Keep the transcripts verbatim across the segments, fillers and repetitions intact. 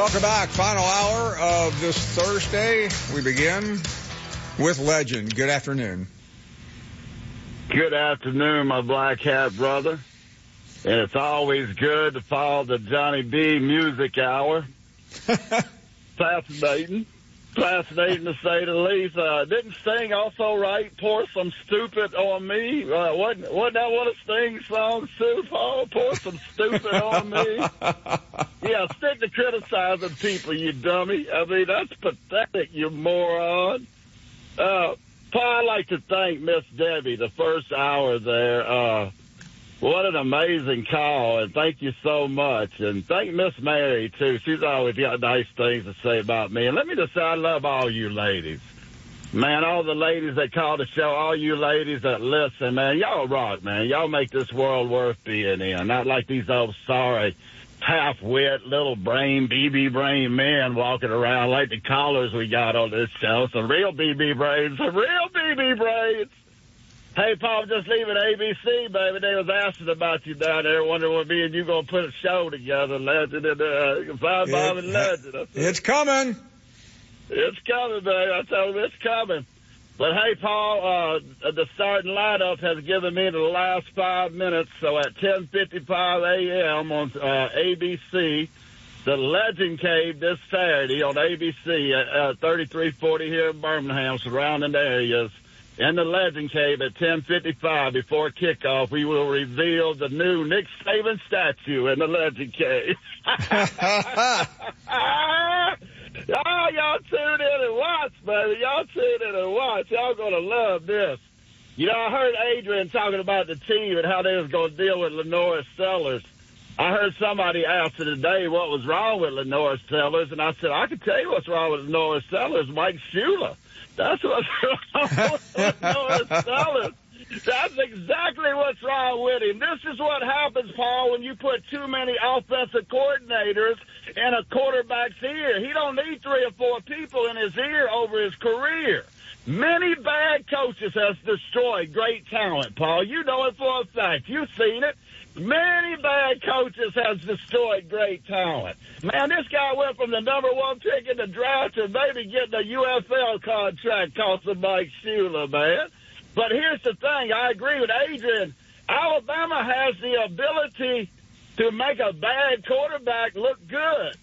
Welcome back. Final hour of this Thursday. We begin with Legend. Good afternoon. Good afternoon, my black hat brother. And it's always good to follow the Johnny B Music Hour. Fascinating. Fascinating to say the least. Uh, didn't Sting also write Pour Some Stupid on Me? Uh, wasn't, wasn't that one of Sting's songs too, Paul? Pour Some Stupid on Me? Yeah, stick to criticizing people, you dummy. I mean, that's pathetic, you moron. Uh, Paul, I'd like to thank Miss Debbie, the first hour there. Uh, what an amazing call, and thank you so much. And thank Miss Mary, too. She's always got nice things to say about me. And let me just say, I love all you ladies. Man, all the ladies that call the show, all you ladies that listen, man, y'all rock, man. Y'all make this world worth being in. Not like these old sorry, half-wit, little brain, B B brain men walking around like the callers we got on this show. Some real B B brains, some real B B brains. Hey, Paul, just leaving A B C, baby. They was asking about you down there, wondering when me and you going to put a show together, Legend, and uh, Five Bob and Legend. It's coming. It's coming, baby. I told him it's coming. But, hey, Paul, uh, the starting lineup has given me the last five minutes. So at ten fifty-five a.m. on uh, A B C, the Legend Cave this Saturday on A B C at uh, thirty-three forty here in Birmingham, surrounding areas. In the Legend Cave at ten fifty-five before kickoff, we will reveal the new Nick Saban statue in the Legend Cave. Oh, y'all tune in and watch, baby. Y'all tune in and watch. Y'all going to love this. You know, I heard Adrian talking about the team and how they was going to deal with Lenora Sellers. I heard somebody ask today what was wrong with Lenora Sellers, and I said, I can tell you what's wrong with Lenora Sellers, Mike Shula. That's what's wrong with Lenora Sellers. That's exactly what's wrong with him. This is what happens, Paul, when you put too many offensive coordinators in a quarterback's ear. He don't need three or four people in his ear over his career. Many bad coaches has destroyed great talent, Paul. You know it for a fact. You've seen it. Many bad coaches has destroyed great talent. Man, this guy went from the number one pick in the draft to maybe getting a U F L contract costing Mike Shula, man. But here's the thing. I agree with Adrian. Alabama has the ability to make a bad quarterback look good.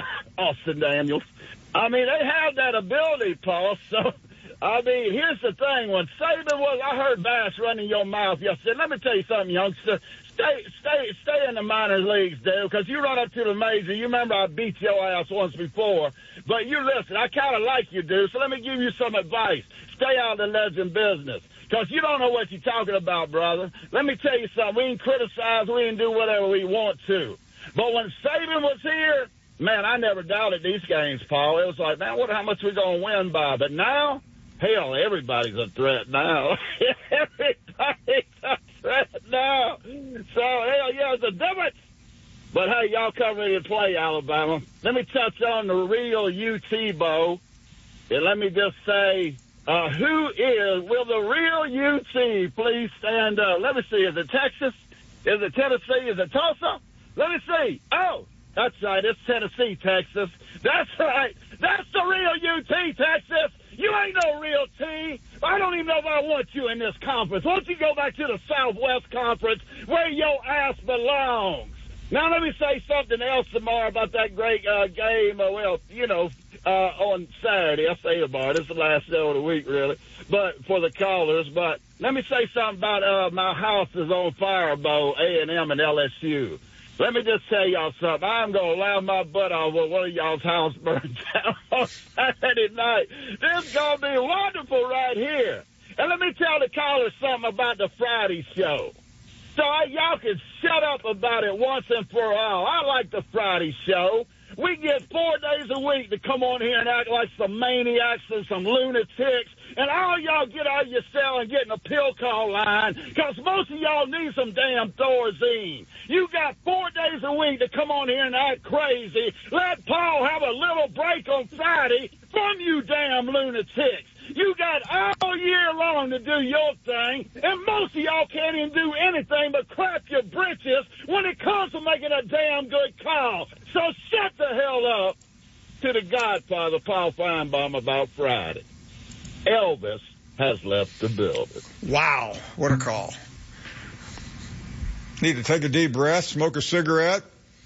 Austin Daniels. I mean, they have that ability, Paul. So, I mean, here's the thing. When Saban was, I heard Bass running your mouth yesterday. Let me tell you something, youngster. Stay, stay, stay in the minor leagues, dude, because you run up to the major. You remember I beat your ass once before. But you listen, I kind of like you, dude, so let me give you some advice. Stay out of the Legend business, because you don't know what you're talking about, brother. Let me tell you something. We can criticize. We can do whatever we want to. But when Saban was here, man, I never doubted these games, Paul. It was like, man, what? How much we going to win by? But now, hell, everybody's a threat now. Everybody's a threat now. So, hell, yeah, it's a difference. But, hey, y'all come ready to play, Alabama. Let me touch on the real U T Bowl. And let me just say, uh, who is, will the real U T please stand up? Let me see. Is it Texas? Is it Tennessee? Is it Tulsa? Let me see. Oh, that's right. It's Tennessee, Texas. That's right. That's the real U T, Texas. You ain't no real T. I don't even know if I want you in this conference. Why don't you go back to the Southwest Conference where your ass belongs? Now, let me say something else tomorrow about that great uh, game, uh, well, you know, uh, on Saturday. I say tomorrow. This is the last day of the week, really, but for the callers. But let me say something about uh, my house is on fire, Bo, A and M and L S U. Let me just tell y'all something. I'm going to allow my butt off when one of y'all's house burns down on Saturday night. This is going to be wonderful right here. And let me tell the callers something about the Friday show. So I, y'all can shut up about it once and for all. I like the Friday show. We get four days a week to come on here and act like some maniacs and some lunatics. And all y'all get out of your cell and get in a pill call line, because most of y'all need some damn Thorazine. You got four days a week to come on here and act crazy. Let Paul have a little break on Friday from you damn lunatics. You got all year long to do your thing, and most of y'all can't even do anything but crap your britches when it comes to making a damn good call. So shut the hell up to the Godfather, Paul Feinbaum, about Friday. Elvis has left the building. Wow, what a call. Need to take a deep breath, smoke a cigarette,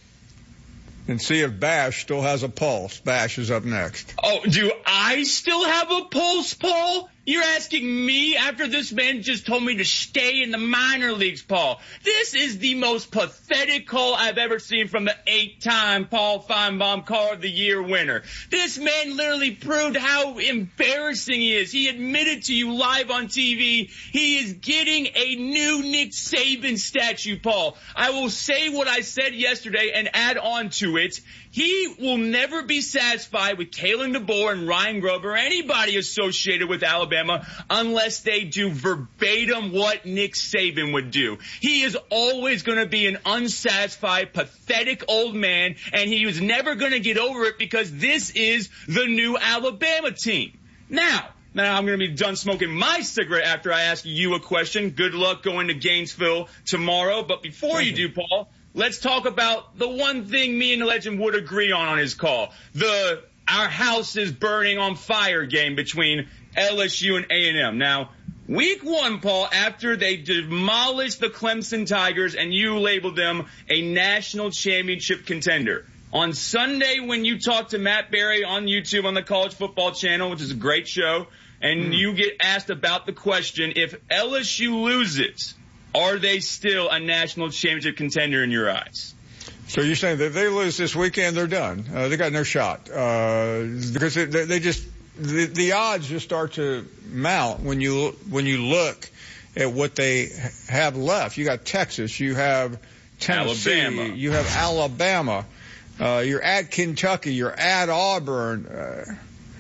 and see if Bash still has a pulse. Bash is up next. Oh, do I still have a pulse, Paul? You're asking me after this man just told me to stay in the minor leagues, Paul. This is the most pathetic call I've ever seen from the eight-time Paul Feinbaum Caller of the Year winner. This man literally proved how embarrassing he is. He admitted to you live on T V he is getting a new Nick Saban statue, Paul. I will say what I said yesterday and add on to it. He will never be satisfied with Kalen DeBoer and Ryan Grover or anybody associated with Alabama unless they do verbatim what Nick Saban would do. He is always going to be an unsatisfied, pathetic old man, and he was never going to get over it because this is the new Alabama team. Now, Now I'm going to be done smoking my cigarette after I ask you a question. Good luck going to Gainesville tomorrow. But before you do, Paul, let's talk about the one thing me and the legend would agree on on his call. The our house is burning on fire game between L S U and A and M. Now, week one, Paul, after they demolished the Clemson Tigers and you labeled them a national championship contender. On Sunday, when you talked to Matt Berry on YouTube on the College Football Channel, which is a great show, and mm. you get asked about the question, if L S U loses, are they still a national championship contender in your eyes? So you're saying that if they lose this weekend, they're done. Uh, they got no shot. Uh, because they, they just, the, the odds just start to mount when you, when you look at what they have left. You got Texas, you have Tennessee, Alabama. you have Alabama. Uh, you're at Kentucky, you're at Auburn. Uh,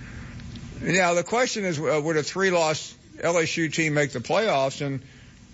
now the question is, uh, would a three-loss L S U team make the playoffs? And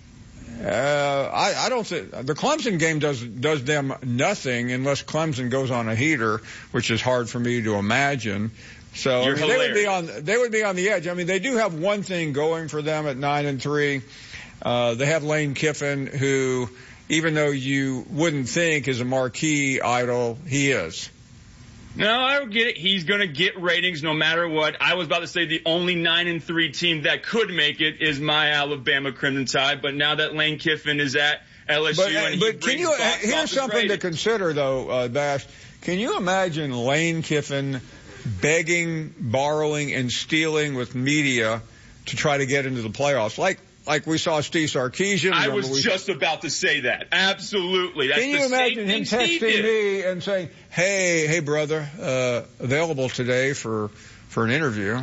uh, I, I don't think the Clemson game does does them nothing unless Clemson goes on a heater, which is hard for me to imagine. So I mean, they would be on they would be on the edge. I mean, they do have one thing going for them at nine and three. Uh, they have Lane Kiffin, who, even though you wouldn't think is a marquee idol, he is. No, I don't get it. He's going to get ratings no matter what. I was about to say the only nine and three team that could make it is my Alabama Crimson Tide, but now that Lane Kiffin is at L S U but, and he but can you, uh, here's something ratings. to consider, though, uh, Bash. Can you imagine Lane Kiffin begging, borrowing, and stealing with media to try to get into the playoffs? Like, Like we saw Steve Sarkisian. I was we... just about to say that. Absolutely. That's Can you the imagine same him thing texting me and saying, hey, hey, brother, uh, available today for, for an interview?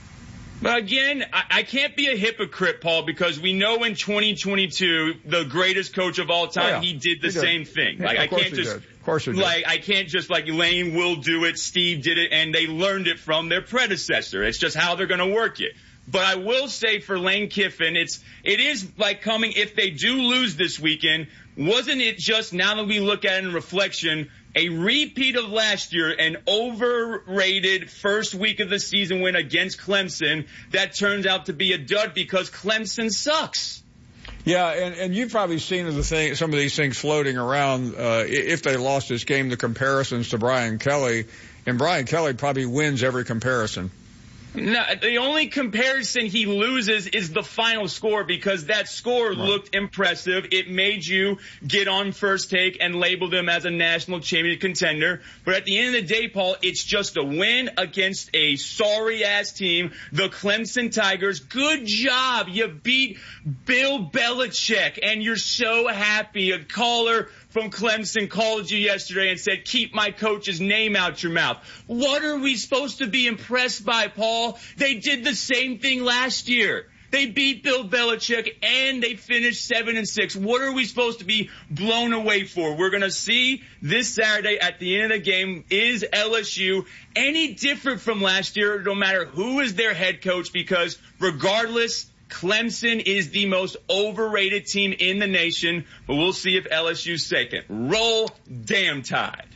But again, I, I can't be a hypocrite, Paul, because we know in twenty twenty-two, the greatest coach of all time, oh, yeah. he did the he same did. thing. Like, yeah, I can't just, did. Of course he did. like, I can't just, like, Lane will do it, Steve did it, and they learned it from their predecessor. It's just how they're going to work it. But I will say for Lane Kiffin, it's, it is like coming, if they do lose this weekend, wasn't it just, now that we look at it in reflection, a repeat of last year, an overrated first week of the season win against Clemson that turns out to be a dud because Clemson sucks. Yeah, and, and you've probably seen the thing, some of these things floating around, uh, if they lost this game, the comparisons to Brian Kelly, and Brian Kelly probably wins every comparison. No, the only comparison he loses is the final score because that score right. looked impressive. It made you get on First Take and label them as a national champion contender. But at the end of the day, Paul, it's just a win against a sorry-ass team, the Clemson Tigers. Good job. You beat Bill Belichick, and you're so happy. A caller from Clemson called you yesterday and said, keep my coach's name out your mouth. What are we supposed to be impressed by, Paul? They did the same thing last year. They beat Bill Belichick and they finished seven and six. What are we supposed to be blown away for? We're going to see this Saturday at the end of the game, is L S U any different from last year, no matter who is their head coach? Because regardless, Clemson is the most overrated team in the nation, but we'll see if L S U's second. Roll damn Tide.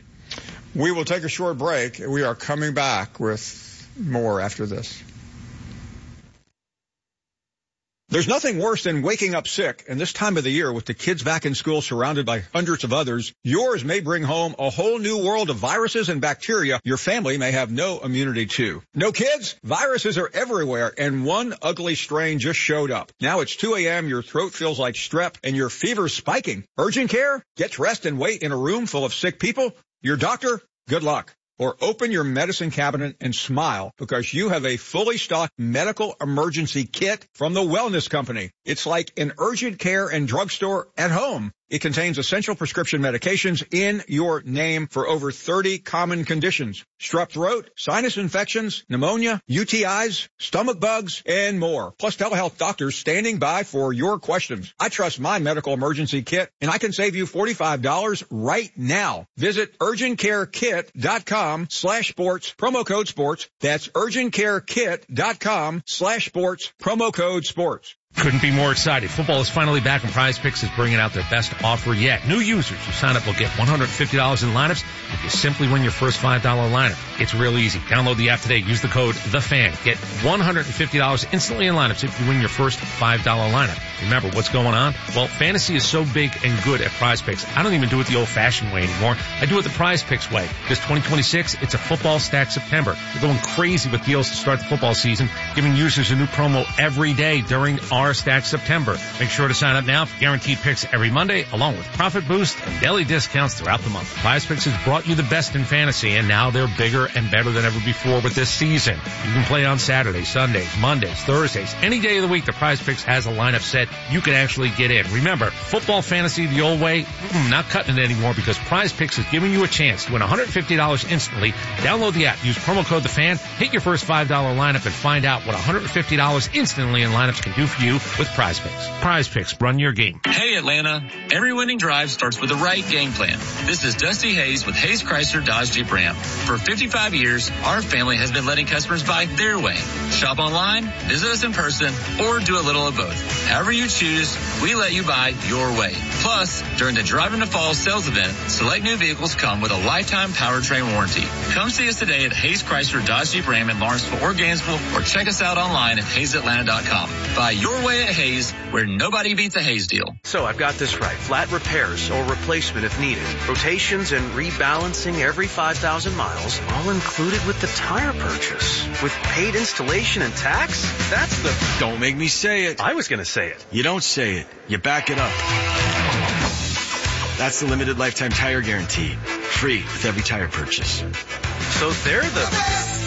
We will take a short break. We are coming back with more after this. There's nothing worse than waking up sick, and this time of the year with the kids back in school surrounded by hundreds of others, yours may bring home a whole new world of viruses and bacteria your family may have no immunity to. No kids? Viruses are everywhere, and one ugly strain just showed up. Now it's two a.m., your throat feels like strep, and your fever's spiking. Urgent care? Get dressed and wait in a room full of sick people? Your doctor? Good luck. Or open your medicine cabinet and smile because you have a fully stocked medical emergency kit from the Wellness Company. It's like an urgent care and drugstore at home. It contains essential prescription medications in your name for over thirty common conditions. Strep throat, sinus infections, pneumonia, U T Is, stomach bugs, and more. Plus telehealth doctors standing by for your questions. I trust my medical emergency kit, and I can save you forty-five dollars right now. Visit urgentcarekit.com slash sports, promo code sports. That's urgentcarekit.com slash sports, promo code sports. Couldn't be more excited. Football is finally back, and Prize Picks is bringing out their best offer yet. New users who sign up will get one hundred fifty dollars in lineups if you simply win your first five dollar lineup. It's real easy. Download the app today. Use the code THEFAN. Get one hundred fifty dollars instantly in lineups if you win your first five dollar lineup. Remember, what's going on? Well, fantasy is so big and good at Prize Picks. I don't even do it the old-fashioned way anymore. I do it the Prize Picks way. Because twenty twenty-six, it's a football stack September. They're going crazy with deals to start the football season, giving users a new promo every day during our Stack September. Make sure to sign up now for guaranteed picks every Monday, along with profit boost and daily discounts throughout the month. Prize Picks has brought you the best in fantasy, and now they're bigger and better than ever before with this season. You can play on Saturdays, Sundays, Mondays, Thursdays, any day of the week. The Prize Picks has a lineup set you can actually get in. Remember, football fantasy the old way, mm, not cutting it anymore, because Prize Picks is giving you a chance to win one hundred fifty dollars instantly. Download the app, use promo code THEFAN, hit your first five dollar lineup, and find out what one hundred fifty dollars instantly in lineups can do for you with Prize Picks. Prize Picks, run your game. Hey Atlanta, every winning drive starts with the right game plan. This is Dusty Hayes with Hayes Chrysler Dodge Jeep Ram. For fifty-five years, our family has been letting customers buy their way. Shop online, visit us in person, or do a little of both. However you choose, we let you buy your way. Plus, during the Drive into Fall sales event, select new vehicles come with a lifetime powertrain warranty. Come see us today at Hayes Chrysler Dodge Jeep Ram in Lawrenceville or Gainesville, or check us out online at hayes atlanta dot com. Buy your way at Hayes, where nobody beats a Hayes deal. So I've got this right. Flat repairs or replacement if needed. Rotations and rebalancing every five thousand miles, all included with the tire purchase. With paid installation and tax? That's the... Don't make me say it. I was going to say it. You don't say it. You back it up. That's the limited lifetime tire guarantee. Free with every tire purchase. So they're the... the best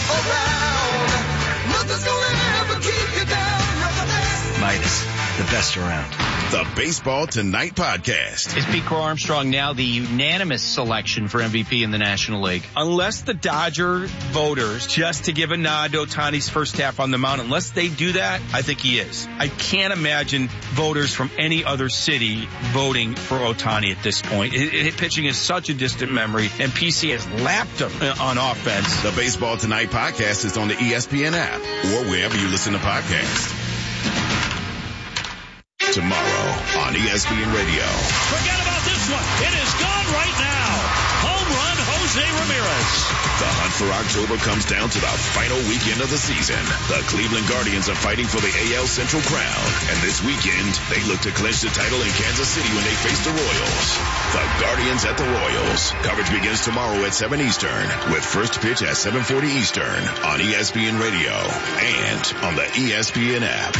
around. Nothing's gonna ever keep you down. Midas, the best around. The Baseball Tonight podcast. Is Pete Crow Armstrong now the unanimous selection for M V P in the National League? Unless the Dodger voters, just to give a nod to Ohtani's first half on the mound, unless they do that, I think he is. I can't imagine voters from any other city voting for Ohtani at this point. It, it, pitching is such a distant memory, and P C has lapped him on offense. The Baseball Tonight podcast is on the E S P N app or wherever you listen to podcasts. Tomorrow on E S P N Radio. Forget about this one. It is gone right now. Home run, Jose Ramirez. The hunt for October comes down to the final weekend of the season. The Cleveland Guardians are fighting for the A L Central crown. And this weekend, they look to clinch the title in Kansas City when they face the Royals. The Guardians at the Royals. Coverage begins tomorrow at seven Eastern with first pitch at seven forty Eastern on E S P N Radio and on the E S P N app.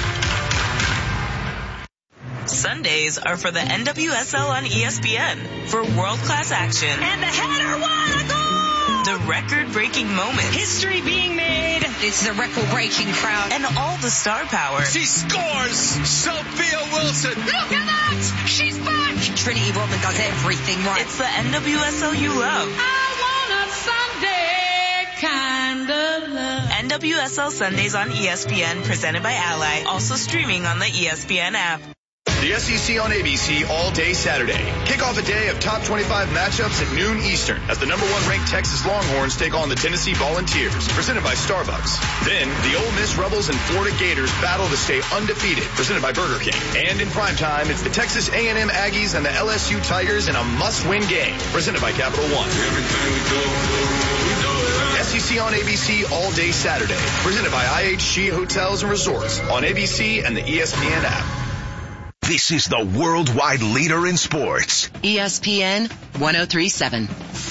Sundays are for the N W S L on E S P N for world-class action. And the header won a goal! The record-breaking moments. History being made. This is a record-breaking crowd. And all the star power. She scores! Sophia Wilson! Look at that! She's back! Trinity Rodman does everything right. It's the N W S L you love. I want a Sunday kind of love. N W S L Sundays on E S P N, presented by Ally. Also streaming on the E S P N app. The S E C on A B C all day Saturday. Kick off a day of top twenty-five matchups at noon Eastern as the number one ranked Texas Longhorns take on the Tennessee Volunteers, presented by Starbucks. Then the Ole Miss Rebels and Florida Gators battle to stay undefeated, presented by Burger King. And in primetime, it's the Texas A and M Aggies and the L S U Tigers in a must-win game, presented by Capital One. Everything we do, we do it right. S S E C on A B C all day Saturday. Presented by I H G Hotels and Resorts on A B C and the E S P N app. This is the worldwide leader in sports. E S P N one oh three point seven.